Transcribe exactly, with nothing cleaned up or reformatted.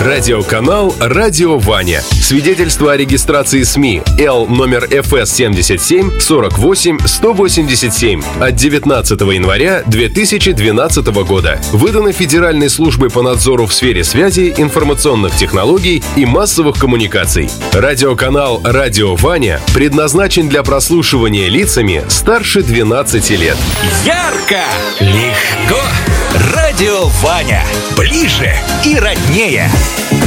Радиоканал «Радио Ваня». Свидетельство о регистрации СМИ Л номер эф эс семьдесят семь сорок восемь сто восемьдесят семь от девятнадцатого января две тысячи двенадцатого года. Выдано Федеральной службой по надзору в сфере связи, информационных технологий и массовых коммуникаций. Радиоканал «Радио Ваня» предназначен для прослушивания лицами старше двенадцати лет. Ярко! Легко! Радио Ваня. Ближе и роднее.